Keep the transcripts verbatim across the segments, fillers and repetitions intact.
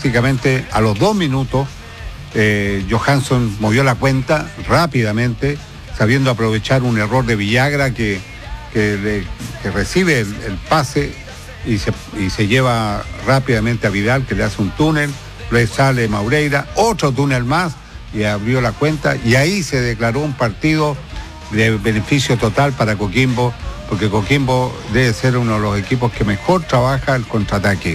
prácticamente a los dos minutos, eh, Johansson movió la cuenta rápidamente, sabiendo aprovechar un error de Villagra que, que, le, que recibe el, el pase y se, y se lleva rápidamente a Vidal, que le hace un túnel, le sale Maureira, otro túnel más, y abrió la cuenta, y ahí se declaró un partido de beneficio total para Coquimbo, porque Coquimbo debe ser uno de los equipos que mejor trabaja el contraataque.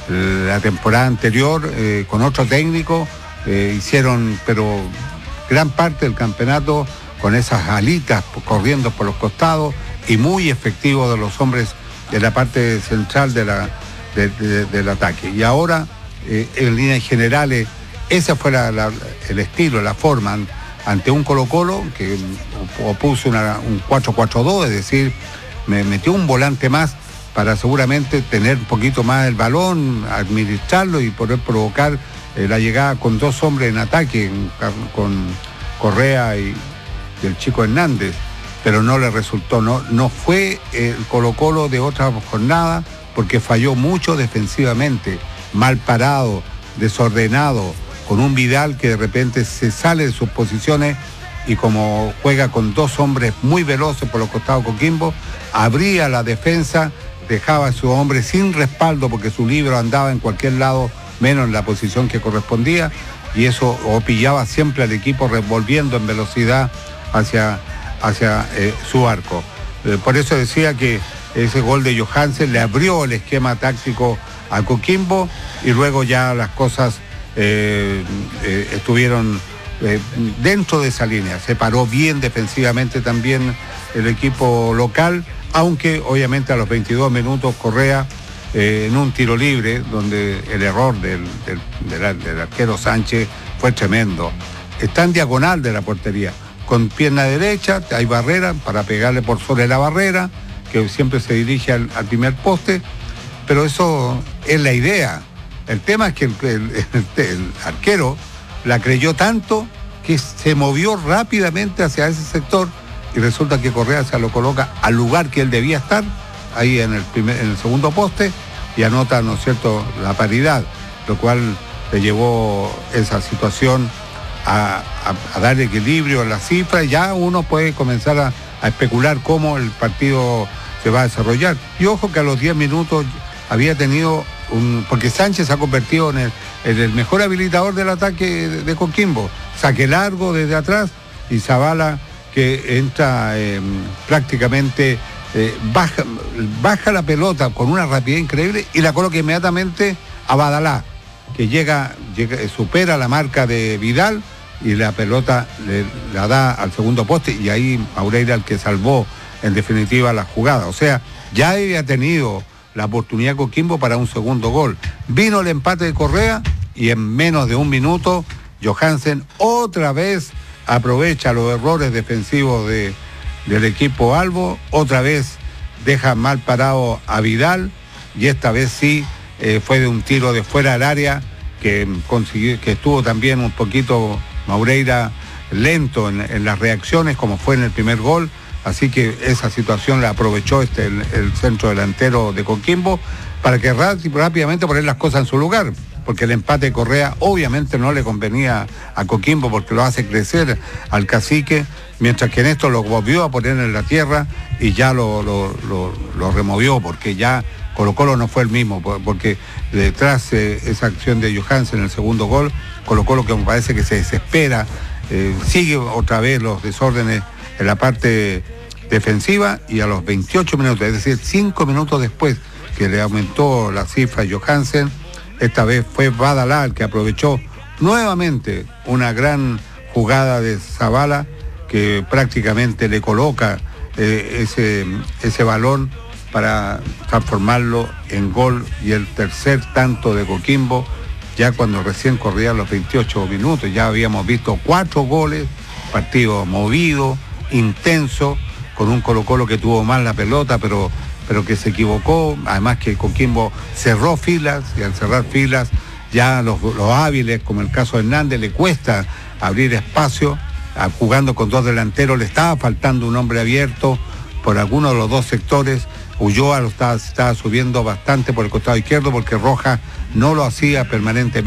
La temporada anterior, eh, con otro técnico, eh, hicieron, pero gran parte del campeonato con esas alitas corriendo por los costados y muy efectivo de los hombres de la parte central de la, de, de, del ataque. Y ahora, eh, en líneas generales, ese fue la, la, el estilo, la forma, ante un Colo-Colo que opuso una, un cuatro cuatro dos, es decir, me metió un volante más para seguramente tener un poquito más el balón, administrarlo y poder provocar eh, la llegada con dos hombres en ataque, con Correa y, y el chico Hernández, pero no le resultó, no, no fue el Colo-Colo de otra jornada, porque falló mucho defensivamente, mal parado, desordenado, con un Vidal que de repente se sale de sus posiciones y como juega con dos hombres muy veloces por los costados Coquimbo, abría la defensa, dejaba a su hombre sin respaldo porque su libro andaba en cualquier lado menos en la posición que correspondía, y eso o pillaba siempre al equipo revolviendo en velocidad hacia, hacia eh, su arco. Eh, por eso decía que ese gol de Johansen le abrió el esquema táctico a Coquimbo, y luego ya las cosas Eh, eh, estuvieron eh, dentro de esa línea. Se paró bien defensivamente también el equipo local, aunque obviamente a los veintidós minutos Correa, eh, en un tiro libre, donde el error del, del, del, del arquero Sánchez fue tremendo. Está en diagonal de la portería, con pierna derecha, hay barrera para pegarle por sobre la barrera, que siempre se dirige al, al primer poste, pero eso es la idea. El tema es que el, el, el, el arquero la creyó tanto que se movió rápidamente hacia ese sector, y resulta que Correa se lo coloca al lugar que él debía estar, ahí en el, primer, en el segundo poste, y anota, ¿no es cierto?, la paridad, lo cual le llevó esa situación a, a, a dar equilibrio a la cifra, y ya uno puede comenzar a, a especular cómo el partido se va a desarrollar. Y ojo que a los diez minutos había tenido un, porque Sánchez se ha convertido en el, en el mejor habilitador del ataque de, de Coquimbo, saque largo desde atrás, y Zavala que entra eh, prácticamente eh, baja, baja la pelota con una rapidez increíble y la coloca inmediatamente a Badalá, que llega, llega supera la marca de Vidal y la pelota le, la da al segundo poste, y ahí Maureira el que salvó en definitiva la jugada. O sea, ya había tenido la oportunidad Coquimbo para un segundo gol. Vino el empate de Correa y en menos de un minuto Johansen otra vez aprovecha los errores defensivos de, del equipo Albo, otra vez deja mal parado a Vidal, y esta vez sí eh, fue de un tiro de fuera del área que consiguió, que estuvo también un poquito Maureira lento en, en las reacciones, como fue en el primer gol. Así que esa situación la aprovechó este, el, el centro delantero de Coquimbo para que rápidamente poner las cosas en su lugar, porque el empate de Correa obviamente no le convenía a Coquimbo porque lo hace crecer al cacique, mientras que Néstor lo volvió a poner en la tierra y ya lo, lo, lo, lo removió, porque ya Colo-Colo no fue el mismo, porque detrás de esa acción de Johansen en el segundo gol, Colo-Colo que me parece que se desespera, eh, sigue otra vez los desórdenes en la parte defensiva, y a los veintiocho minutos, es decir, cinco minutos después que le aumentó la cifra a Johansen, esta vez fue Badalá el que aprovechó nuevamente una gran jugada de Zavala que prácticamente le coloca eh, ese, ese balón para transformarlo en gol, y el tercer tanto de Coquimbo, ya cuando recién corría los veintiocho minutos. Ya habíamos visto cuatro goles, partido movido, intenso, con un Colo-Colo que tuvo mal la pelota, pero, pero que se equivocó, además que Coquimbo cerró filas, y al cerrar filas ya los, los hábiles, como el caso de Hernández, le cuesta abrir espacio, jugando con dos delanteros, le estaba faltando un hombre abierto por alguno de los dos sectores. Ulloa lo estaba, estaba subiendo bastante por el costado izquierdo, porque Rojas no lo hacía permanentemente.